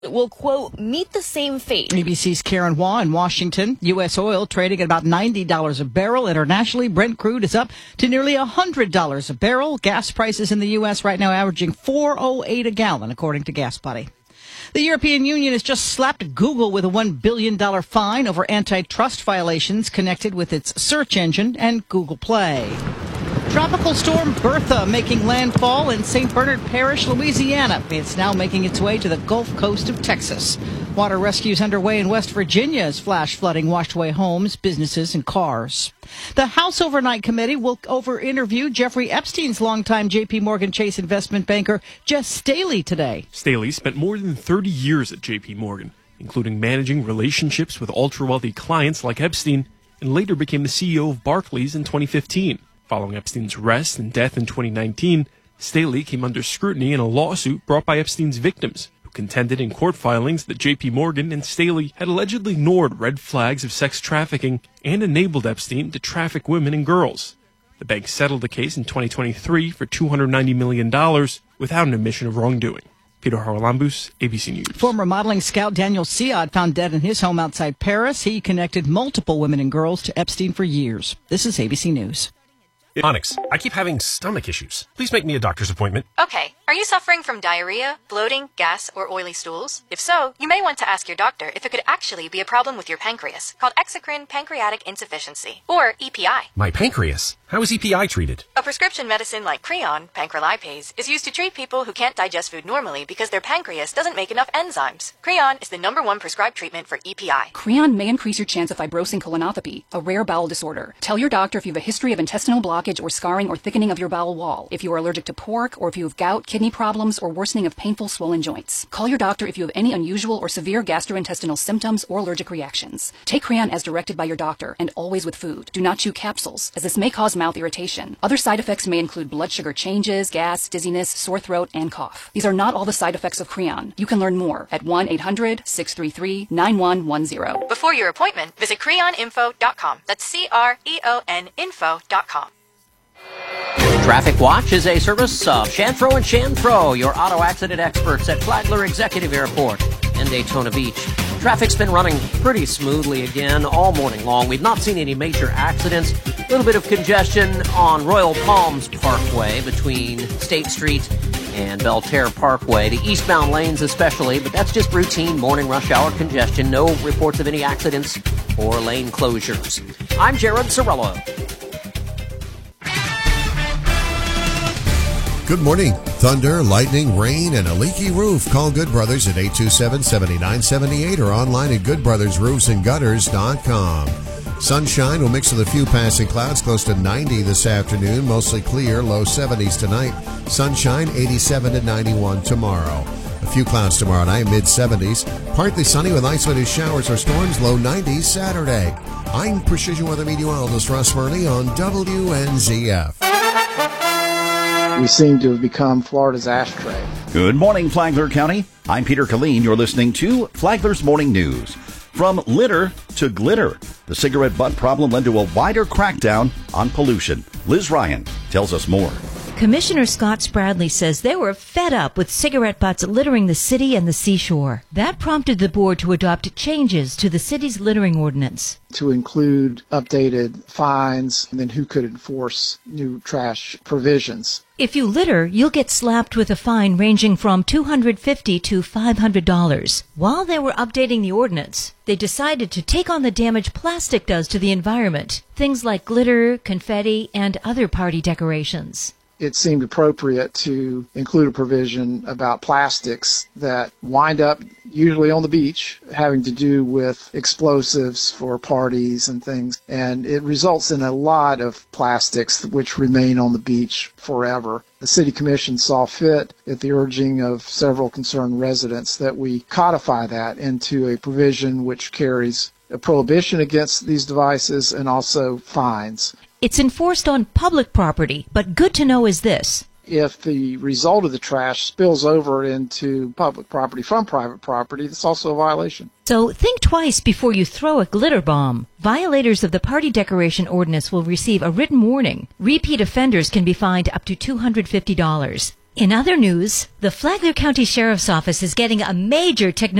will, quote, meet the same fate. ABC's Karen Waugh in Washington. U.S. oil trading at about $90 a barrel. Internationally, Brent crude is up to nearly $100 a barrel. Gas prices in the U.S. right now averaging $4.08 a gallon, according to Gas Buddy. The European Union has just slapped Google with a $1 billion fine over antitrust violations connected with its search engine and Google Play. Tropical storm Bertha making landfall in St. Bernard Parish, Louisiana. It's now making its way to the Gulf Coast of Texas. Water rescues underway in West Virginia as flash flooding washed away homes, businesses, and cars. The House Overnight Committee will interview Jeffrey Epstein's longtime J.P. Morgan Chase investment banker, Jes Staley, today. Staley spent more than 30 years at J.P. Morgan, including managing relationships with ultra-wealthy clients like Epstein, and later became the CEO of Barclays in 2015. Following Epstein's arrest and death in 2019, Staley came under scrutiny in a lawsuit brought by Epstein's victims, who contended in court filings that J.P. Morgan and Staley had allegedly ignored red flags of sex trafficking and enabled Epstein to traffic women and girls. The bank settled the case in 2023 for $290 million without an admission of wrongdoing. Peter Haralambous, ABC News. Former modeling scout Daniel Siad found dead in his home outside Paris. He connected multiple women and girls to Epstein for years. This is ABC News. Onyx, I keep having stomach issues. Please make me a doctor's appointment. Okay. Are you suffering from diarrhea, bloating, gas, or oily stools? If so, you may want to ask your doctor if it could actually be a problem with your pancreas, called exocrine pancreatic insufficiency, or EPI. My pancreas? How is EPI treated? A prescription medicine like Creon, pancrelipase, is used to treat people who can't digest food normally because their pancreas doesn't make enough enzymes. Creon is the #1 prescribed treatment for EPI. Creon may increase your chance of fibrosing colonopathy, a rare bowel disorder. Tell your doctor if you have a history of intestinal blockage or scarring or thickening of your bowel wall, if you are allergic to pork, or if you have gout, kidney problems, or worsening of painful swollen joints. Call your doctor if you have any unusual or severe gastrointestinal symptoms or allergic reactions. Take Creon as directed by your doctor, and always with food. Do not chew capsules, as this may cause mouth irritation. Other side effects may include blood sugar changes, gas, dizziness, sore throat, and cough. These are not all the side effects of Creon. You can learn more at 1-800-633-9110. Before your appointment, visit creoninfo.com. That's CREON info.com. Traffic Watch is a service of Shanfro and Shanfro, your auto accident experts at Flagler Executive Airport in Daytona Beach. Traffic's been running pretty smoothly again all morning long. We've not seen any major accidents. A little bit of congestion on Royal Palms Parkway between State Street and Belterre Parkway, the eastbound lanes especially, but that's just routine morning rush hour congestion. No reports of any accidents or lane closures. I'm Jared Cirillo. Good morning. Thunder, lightning, rain, and a leaky roof. Call Good Brothers at 827-7978 or online at goodbrothersroofsandgutters.com. Sunshine will mix with a few passing clouds, close to 90 this afternoon. Mostly clear, low 70s tonight. Sunshine, 87 to 91 tomorrow. A few clouds tomorrow night, mid-70s. Partly sunny with isolated showers or storms, low 90s Saturday. I'm Precision Weather Meteorologist Russ Murley on WNZF. We seem to have become Florida's ashtray. Good morning, Flagler County. I'm Peter Killeen. You're listening to Flagler's Morning News. From litter to glitter, the cigarette butt problem led to a wider crackdown on pollution. Liz Ryan tells us more. Commissioner Scott Spradley says they were fed up with cigarette butts littering the city and the seashore. That prompted the board to adopt changes to the city's littering ordinance. To include updated fines and then who could enforce new trash provisions. If you litter, you'll get slapped with a fine ranging from $250 to $500. While they were updating the ordinance, they decided to take on the damage plastic does to the environment. Things like glitter, confetti, and other party decorations. It seemed appropriate to include a provision about plastics that wind up usually on the beach, having to do with explosives for parties and things. And it results in a lot of plastics which remain on the beach forever. The City Commission saw fit, at the urging of several concerned residents, that we codify that into a provision which carries a prohibition against these devices and also fines. It's enforced on public property, but good to know is this. If the result of the trash spills over into public property from private property, that's also a violation. So think twice before you throw a glitter bomb. Violators of the party decoration ordinance will receive a written warning. Repeat offenders can be fined up to $250. In other news, the Flagler County Sheriff's Office is getting a major technology